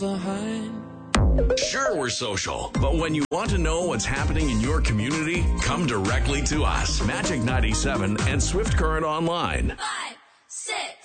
behind. Sure, we're social, but when you want to know what's happening in your community, come directly to us. Magic 97 and Swift Current Online. 5, 6.